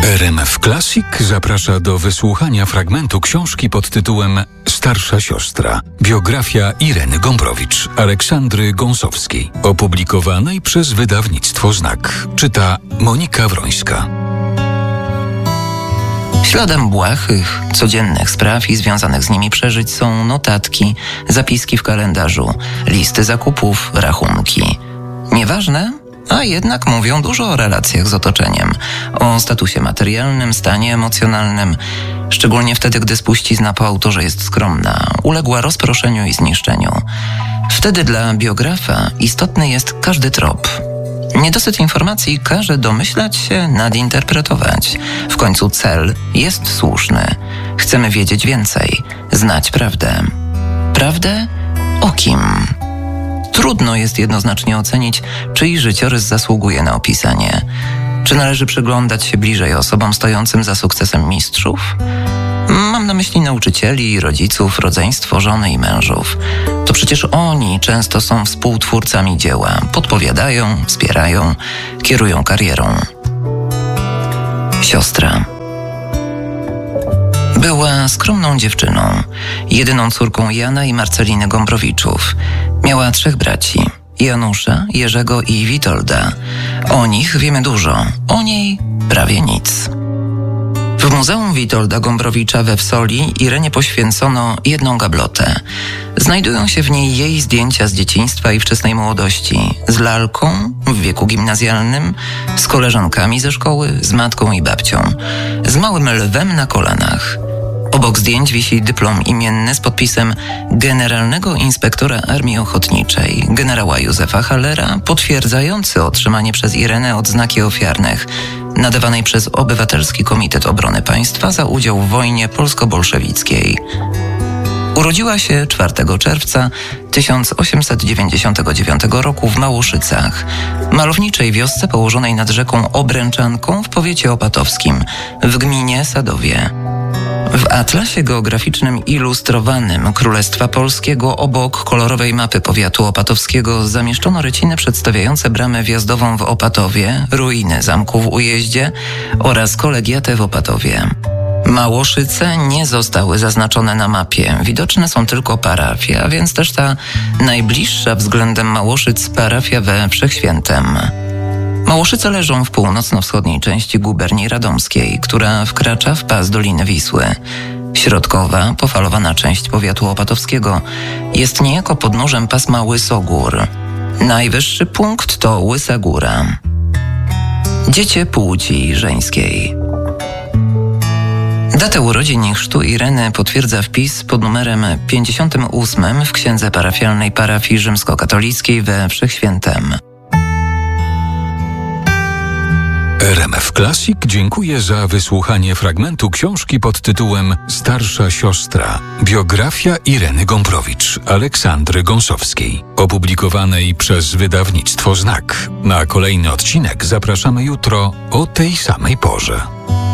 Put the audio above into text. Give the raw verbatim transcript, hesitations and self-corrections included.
R M F Classic zaprasza do wysłuchania fragmentu książki pod tytułem Starsza siostra. Biografia Ireny Gombrowicz, Aleksandry Gąsowskiej, opublikowanej przez wydawnictwo Znak. Czyta Monika Wrońska. Śladem błahych, codziennych spraw i związanych z nimi przeżyć są notatki, zapiski w kalendarzu, listy zakupów, rachunki. Nieważne, a jednak mówią dużo o relacjach z otoczeniem, o statusie materialnym, stanie emocjonalnym, szczególnie wtedy, gdy spuścizna po autorze jest skromna, uległa rozproszeniu i zniszczeniu. Wtedy dla biografa istotny jest każdy trop. Niedosyt informacji każe domyślać się, nadinterpretować. W końcu cel jest słuszny. Chcemy wiedzieć więcej, znać prawdę. Prawdę o kim? Trudno jest jednoznacznie ocenić, czyj życiorys zasługuje na opisanie. Czy należy przyglądać się bliżej osobom stojącym za sukcesem mistrzów? Mam na myśli nauczycieli, rodziców, rodzeństwo, żony i mężów. To przecież oni często są współtwórcami dzieła. Podpowiadają, wspierają, kierują karierą. Siostra. Była skromną dziewczyną, jedyną córką Jana i Marceliny Gombrowiczów. Miała trzech braci, Janusza, Jerzego i Witolda. O nich wiemy dużo, o niej prawie nic. W Muzeum Witolda Gombrowicza we Wsoli Irenie poświęcono jedną gablotę. Znajdują się w niej jej zdjęcia z dzieciństwa i wczesnej młodości, z lalką w wieku gimnazjalnym, z koleżankami ze szkoły, z matką i babcią, z małym lwem na kolanach. Obok zdjęć wisi dyplom imienny z podpisem generalnego inspektora Armii Ochotniczej, generała Józefa Hallera, potwierdzający otrzymanie przez Irenę odznaki ofiarnych, nadawanej przez Obywatelski Komitet Obrony Państwa za udział w wojnie polsko-bolszewickiej. Urodziła się czwartego czerwca tysiąc osiemset dziewięćdziesiątego dziewiątego roku w Małoszycach, malowniczej wiosce położonej nad rzeką Obręczanką w powiecie opatowskim, w gminie Sadowie. W atlasie geograficznym ilustrowanym Królestwa Polskiego obok kolorowej mapy powiatu opatowskiego zamieszczono ryciny przedstawiające bramę wjazdową w Opatowie, ruiny zamku w Ujeździe oraz kolegiatę w Opatowie. Małoszyce nie zostały zaznaczone na mapie, widoczne są tylko parafie, a więc też ta najbliższa względem Małoszyc parafia we Wszechświętem. Małoszyce leżą w północno-wschodniej części guberni radomskiej, która wkracza w pas Doliny Wisły. Środkowa, pofalowana część powiatu opatowskiego jest niejako podnóżem pasma Łysogór. Najwyższy punkt to Łysa Góra. Dziecię płci żeńskiej. Datę urodzin i chrztu Ireny potwierdza wpis pod numerem pięćdziesiątym ósmym w księdze parafialnej parafii rzymskokatolickiej we Wszechświętem. R M F Classic dziękuję za wysłuchanie fragmentu książki pod tytułem Starsza siostra. Biografia Ireny Gombrowicz, Aleksandry Gąsowskiej, opublikowanej przez wydawnictwo Znak. Na kolejny odcinek zapraszamy jutro o tej samej porze.